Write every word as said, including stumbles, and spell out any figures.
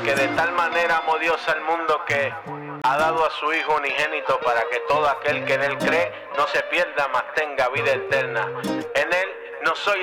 porque de tal manera amó Dios al mundo que ha dado a su Hijo unigénito para que todo aquel que en Él cree no se pierda, mas tenga vida eterna. En Él no soy